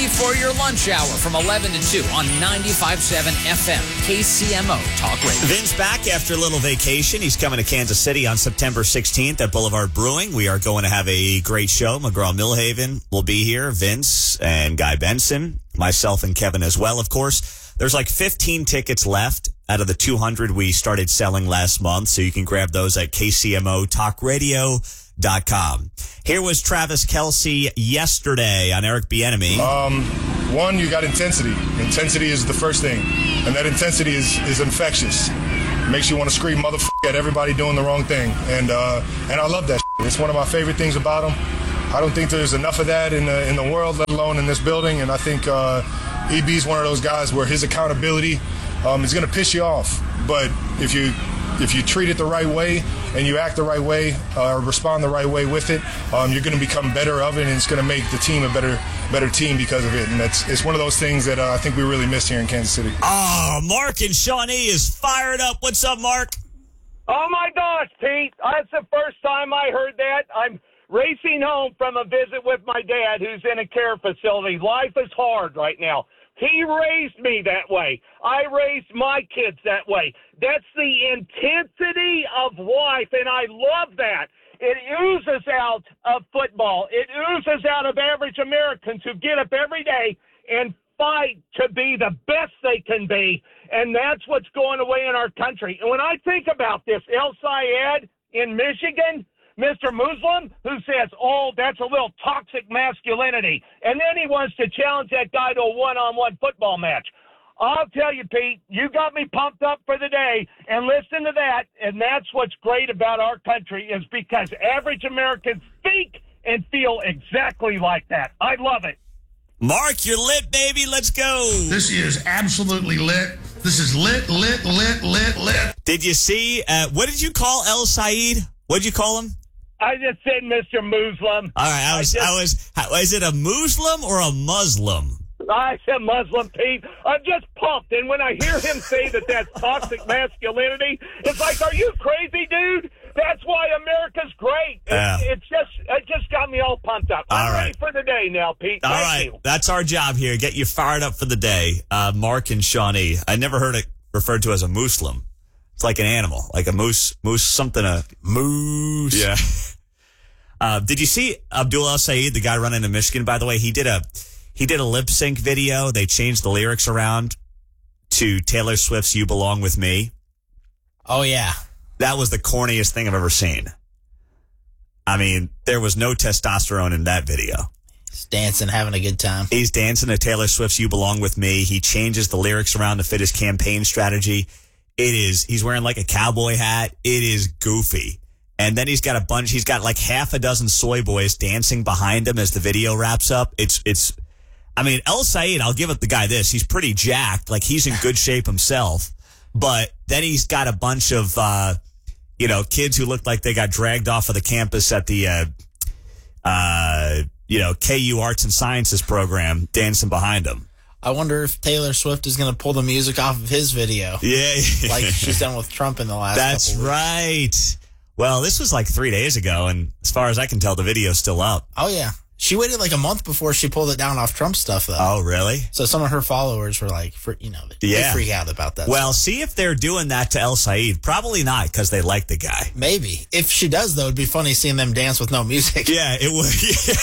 before your lunch hour from 11 to 2 on 95.7 FM, KCMO Talk Radio. Vince back after a little vacation. He's coming to Kansas City on September 16th at Boulevard Brewing. We are going to have a great show. McGraw-Millhaven will be here. Vince and Guy Benson, myself and Kevin as well, of course. There's like 15 tickets left out of the 200 we started selling last month, so you can grab those at KCMOTalkRadio.com. Here was Travis Kelce yesterday on Eric Bieniemy. One, you got intensity. Intensity is the first thing, and that intensity is infectious. It makes you want to scream motherfucker at everybody doing the wrong thing, and I love that shit. It's one of my favorite things about him. I don't think there's enough of that in the world, let alone in this building, and I think EB's one of those guys where his accountability is going to piss you off, but if you treat it the right way and you act the right way or respond the right way with it, you're going to become better of it, and it's going to make the team a better team because of it. And it's one of those things that I think we really miss here in Kansas City. Oh, Mark in Shawnee is fired up. What's up, Mark? Oh, my gosh, Pete. That's the first time I heard that. I'm racing home from a visit with my dad who's in a care facility. Life is hard right now. He raised me that way. I raised my kids that way. That's the intensity of life, and I love that. It oozes out of football. It oozes out of average Americans who get up every day and fight to be the best they can be, and that's what's going away in our country. And when I think about this, El Sayed in Michigan, Mr. Muslim, who says, oh, that's a little toxic masculinity. And then he wants to challenge that guy to a one-on-one football match. I'll tell you, Pete, you got me pumped up for the day. And listen to that. And that's what's great about our country is because average Americans think and feel exactly like that. I love it. Mark, you're lit, baby. Let's go. This is absolutely lit. This is lit. Did you see, what did you call El Sayed? What did you call him? I just said Mr. Muslim. All right, is it a Muslim or a Muslim? I said Muslim, Pete. I'm just pumped. And when I hear him say that that's toxic masculinity, it's like, are you crazy, dude? That's why America's great. It just got me all pumped up. I'm ready for the day now, Pete. Thank you. That's our job here. Get you fired up for the day. Mark and Shawnee. I never heard it referred to as a Muslim. It's like an animal, like a moose, something, a moose. Yeah. Did you see Abdul El Sayed, the guy running in Michigan, by the way? He did a lip sync video. They changed the lyrics around to Taylor Swift's You Belong With Me. Oh, yeah. That was the corniest thing I've ever seen. I mean, there was no testosterone in that video. He's dancing, having a good time. He's dancing to Taylor Swift's You Belong With Me. He changes the lyrics around to fit his campaign strategy. He's wearing like a cowboy hat. It is goofy. And then he's got like half a dozen soy boys dancing behind him as the video wraps up. I mean, El Sayed, I'll give it the guy this. He's pretty jacked. Like, he's in good shape himself. But then he's got a bunch of, kids who look like they got dragged off of the campus at the, KU Arts and Sciences program dancing behind him. I wonder if Taylor Swift is going to pull the music off of his video. Yeah. Like she's done with Trump in the last couple weeks. That's right. Well, this was like 3 days ago, and as far as I can tell, the video's still up. Oh, yeah. She waited like a month before she pulled it down off Trump stuff, though. Oh, really? So some of her followers were like, they freak out about that Well, stuff. see if they're doing that to El Sayed. Probably not, because they like the guy. Maybe. If she does, though, it'd be funny seeing them dance with no music. Yeah, it would.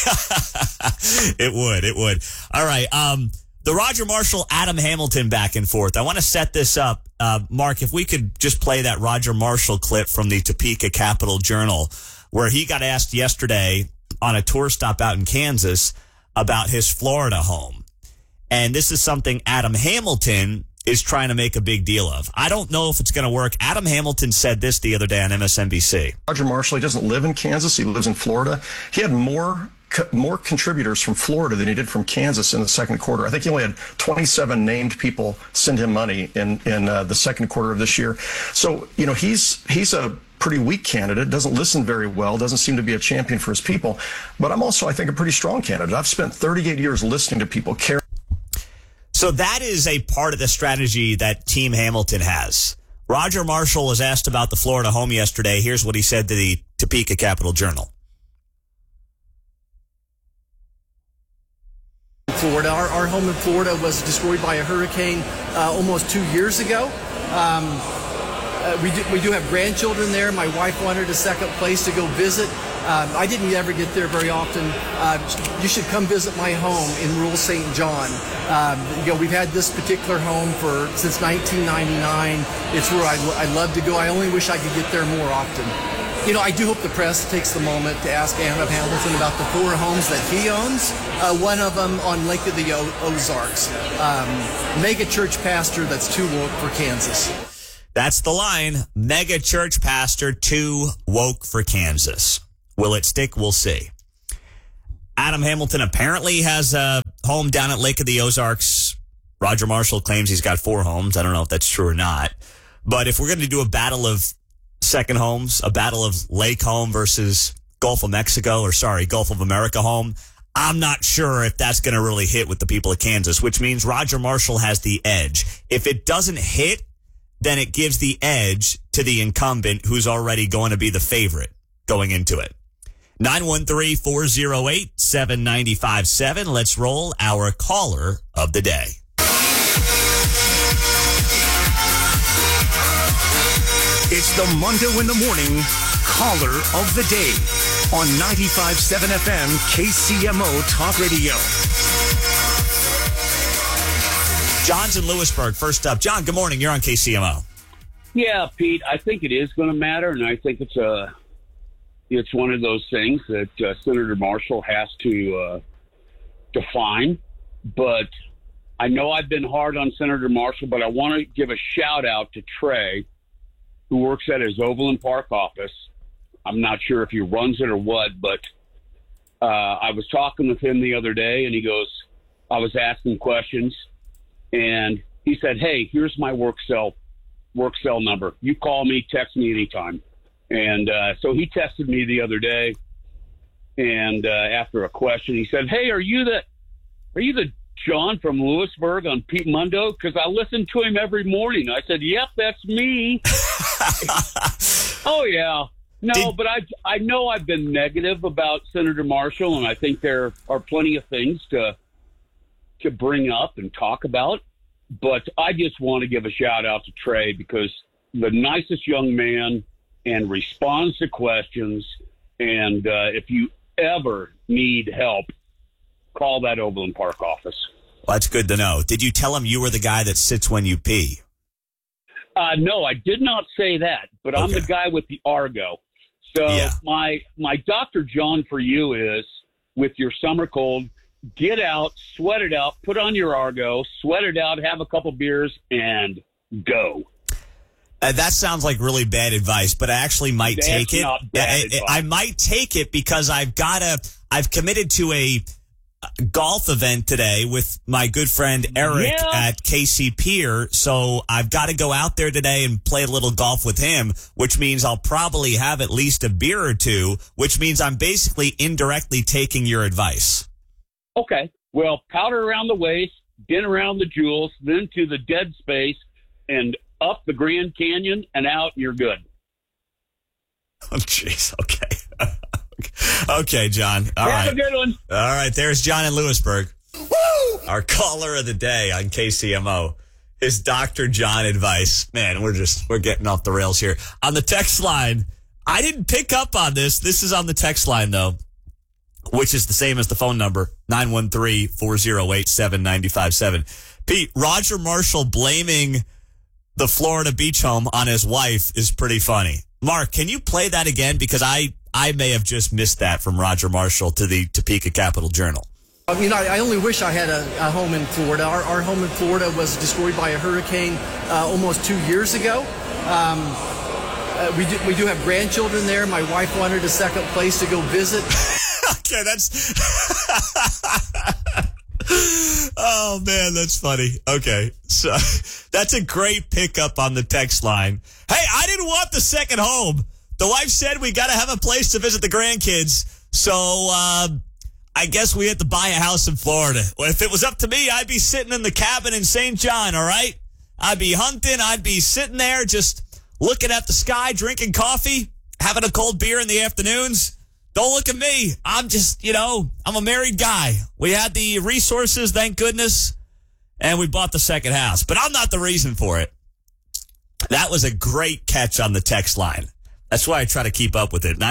It would. All right. The Roger Marshall, Adam Hamilton back and forth. I want to set this up. Mark, if we could just play that Roger Marshall clip from the Topeka Capital Journal, where he got asked yesterday on a tour stop out in Kansas about his Florida home. And this is something Adam Hamilton is trying to make a big deal of. I don't know if it's going to work. Adam Hamilton said this the other day on MSNBC. Roger Marshall, he doesn't live in Kansas. He lives in Florida. He had more contributors from Florida than he did from Kansas in the second quarter. I think he only had 27 named people send him money in the second quarter of this year. So, he's a pretty weak candidate, doesn't listen very well, doesn't seem to be a champion for his people. But I'm also, I think, a pretty strong candidate. I've spent 38 years listening to people care. So that is a part of the strategy that Team Hamilton has. Roger Marshall was asked about the Florida home yesterday. Here's what he said to the Topeka Capital Journal. Florida. Our home in Florida was destroyed by a hurricane almost 2 years ago. We do have grandchildren there. My wife wanted a second place to go visit. I didn't ever get there very often. You should come visit my home in rural St. John. We've had this particular home since 1999. It's where I love to go. I only wish I could get there more often. I do hope the press takes the moment to ask Adam Hamilton about the 4 homes that he owns. One of them on Lake of the Ozarks. Mega church pastor that's too woke for Kansas. That's the line. Mega church pastor too woke for Kansas. Will it stick? We'll see. Adam Hamilton apparently has a home down at Lake of the Ozarks. Roger Marshall claims he's got 4 homes. I don't know if that's true or not. But if we're going to do a battle of second homes, a battle of Lake home versus Gulf of America home, I'm not sure if that's going to really hit with the people of Kansas, which means Roger Marshall has the edge. If it doesn't hit, then it gives the edge to the incumbent who's already going to be the favorite going into it. 913-408-7957. Let's roll our caller of the day. It's the Mondo in the Morning caller of the day on 95.7 FM KCMO Talk Radio. John's in Lewisburg. First up. John, good morning. You're on KCMO. Yeah, Pete, I think it is going to matter, and I think it's one of those things that Senator Marshall has to define. But I know I've been hard on Senator Marshall, but I want to give a shout-out to Trey, who works at his Overland Park office. I'm not sure if he runs it or what, but I was talking with him the other day, and I was asking questions, and he said, hey, here's my work cell number. You call me, text me anytime. And so he texted me the other day, and after a question, he said, hey, are you the John from Lewisburg on Pete Mundo? Because I listen to him every morning. I said, yep, that's me. Oh, yeah. No, but I know I've been negative about Senator Marshall, and I think there are plenty of things to bring up and talk about. But I just want to give a shout-out to Trey, because the nicest young man and responds to questions. And if you ever need help, call that Overland Park office. Well, that's good to know. Did you tell him you were the guy that sits when you pee? No, I did not say that, but okay. I'm the guy with the Argo. So yeah. My Dr. John for you is, with your summer cold, get out, sweat it out, put on your Argo, sweat it out, have a couple beers, and go. That sounds like really bad advice, but I actually might take it. I might take it because I've committed to a golf event today with my good friend Eric at KC Pier. So I've got to go out there today and play a little golf with him, which means I'll probably have at least a beer or two, which means I'm basically indirectly taking your advice. Okay. Well, powder around the waist, then around the jewels, then to the dead space, and up the Grand Canyon and out, you're good. Oh, jeez. Okay. Okay, John. All right. Have a good one. All right. There's John in Lewisburg. Woo! Our caller of the day on KCMO. His Dr. John advice. Man, we're getting off the rails here. On the text line, I didn't pick up on this. This is on the text line, though, which is the same as the phone number, 913-408-7957. Pete, Roger Marshall blaming the Florida beach home on his wife is pretty funny. Mark, can you play that again? Because I may have just missed that from Roger Marshall to the Topeka Capital Journal. I only wish I had a home in Florida. Our home in Florida was destroyed by a hurricane almost 2 years ago. We do have grandchildren there. My wife wanted a second place to go visit. Okay, that's... Oh, man, that's funny. Okay, so that's a great pickup on the text line. Hey, I didn't want the second home. The wife said we got to have a place to visit the grandkids, so I guess we had to buy a house in Florida. Well, if it was up to me, I'd be sitting in the cabin in St. John, all right? I'd be hunting. I'd be sitting there just looking at the sky, drinking coffee, having a cold beer in the afternoons. Don't look at me. I'm just, I'm a married guy. We had the resources, thank goodness, and we bought the second house. But I'm not the reason for it. That was a great catch on the text line. That's why I try to keep up with it.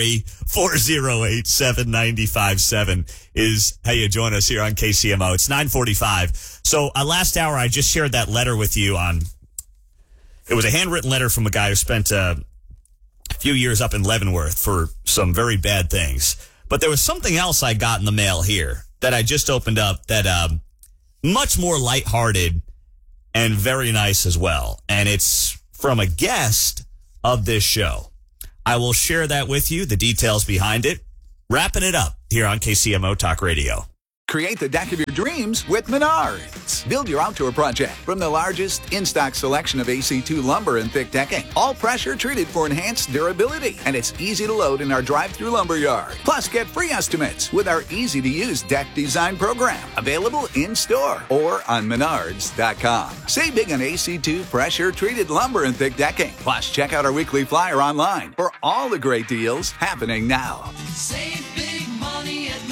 913-408-7957 is how you join us here on KCMO. It's 9:45. So last hour, I just shared that letter with you it was a handwritten letter from a guy who spent a few years up in Leavenworth for some very bad things. But there was something else I got in the mail here that I just opened up that much more lighthearted and very nice as well. And it's from a guest of this show. I will share that with you, the details behind it. Wrapping it up here on KCMO Talk Radio. Create the deck of your dreams with Menards. Build your outdoor project from the largest in-stock selection of AC2 lumber and thick decking. All pressure treated for enhanced durability. And it's easy to load in our drive-through lumber yard. Plus, get free estimates with our easy-to-use deck design program. Available in-store or on Menards.com. Save big on AC2 pressure-treated lumber and thick decking. Plus, check out our weekly flyer online for all the great deals happening now. Save big money at Menards.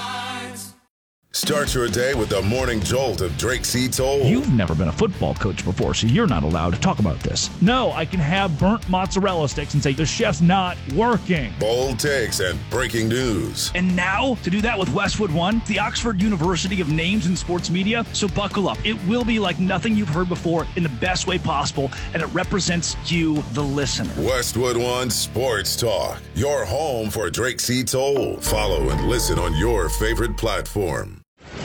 Start your day with the morning jolt of Drake C. Toll. You've never been a football coach before, so you're not allowed to talk about this. No, I can have burnt mozzarella sticks and say the chef's not working. Bold takes and breaking news. And now, to do that with Westwood One, the Oxford University of Names in Sports Media. So buckle up. It will be like nothing you've heard before in the best way possible, and it represents you, the listener. Westwood One Sports Talk, your home for Drake C. Toll. Follow and listen on your favorite platform.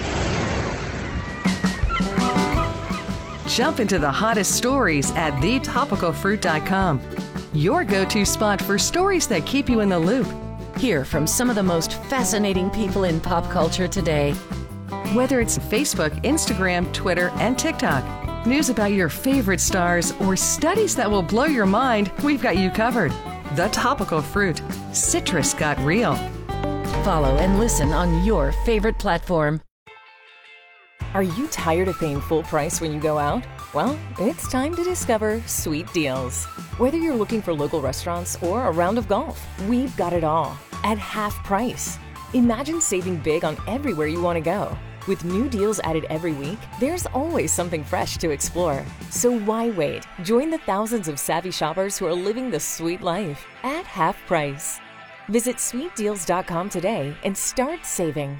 Jump into the hottest stories at thetopicalfruit.com. Your go-to spot for stories that keep you in the loop. Hear from some of the most fascinating people in pop culture today. Whether it's Facebook, Instagram, Twitter, and TikTok, news about your favorite stars, or studies that will blow your mind, we've got you covered. The Topical Fruit. Citrus got real. Follow and listen on your favorite platform. Are you tired of paying full price when you go out? Well, it's time to discover Sweet Deals. Whether you're looking for local restaurants or a round of golf, we've got it all at half price. Imagine saving big on everywhere you want to go. With new deals added every week, there's always something fresh to explore. So why wait? Join the thousands of savvy shoppers who are living the sweet life at half price. Visit sweetdeals.com today and start saving.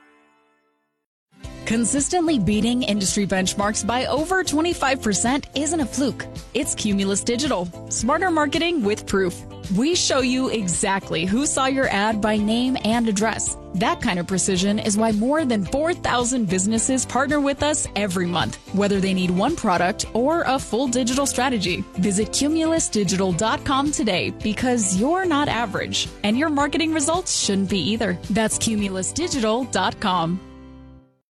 Consistently beating industry benchmarks by over 25% isn't a fluke. It's Cumulus Digital. Smarter marketing with proof. We show you exactly who saw your ad by name and address. That kind of precision is why more than 4,000 businesses partner with us every month, whether they need one product or a full digital strategy. Visit cumulusdigital.com today because you're not average, and your marketing results shouldn't be either. That's cumulusdigital.com.